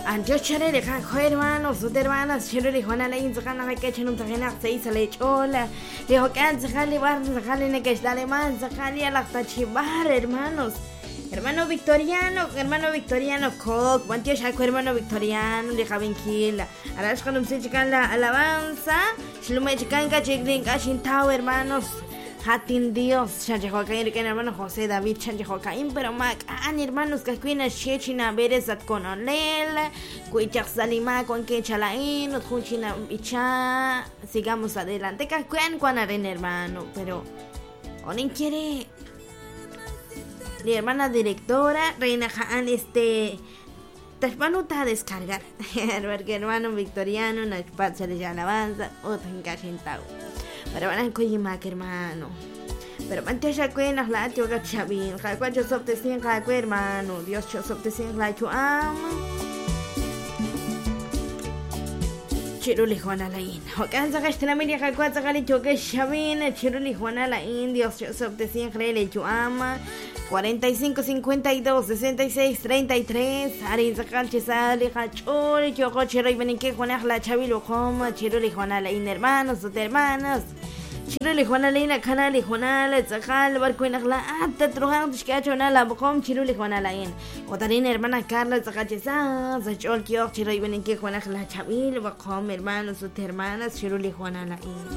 Yo chere hermanos, sus hermanas, chere Juana la inzagana que echan un tajena seis a lechola. Le dijo que anzajale bar, zajale ne que dale más, zajale a la tachibar, hermanos. Hermano Victoriano, Coc, Mantio Shaco, hermano Victoriano, de Javinquila. Arash Kanum se chican la alabanza, Shlume chicanca, chigrinca, chintao, hermanos. Hatin Dios, Chanjejocaín, que hermano José David Chanjejocaín, pero Macan, hermanos, que cuina Shechina, Beres at Cononel, Cuichak Salima, con Quechalaín, Otjunchina Bicha, sigamos adelante, Cacuan, Cuanaren, hermano, pero Onin quiere. Mi hermana directora, Reina Jaan, Tashmanuta a descargar, porque hermano Victoriano, Nachpatcha de alabanza, otro en Cachintao. Pero van a Coyimac, hermano. Pero mantes ya cuenas la tioga chavin. Jacuacho sopte sin jacue, hermano. Dios cho sopte sin la chuam. Chiruli Juana Lain. Ocanza gastela media jacuaza gali choque chavin. Chiruli Juana Lain. Dios cho sopte sin jale chuam. 45 52 66 33 Arin Zakalche Sali Hachori Choco Chiro y Benique Juana la Chavilo Coma Chiruli Juana Lain hermanos o hermanas Chiruli Juana Lain Canali Juana la Zakal Barcuina la Ata Trujan Tishkachona la Bocom Chiruli Juana Lain Otarin hermana Carla Zakalche Zachol Kio Chiro y Benique Juana la Chavilo Bocom hermanos o hermanas Chiruli Juana Lain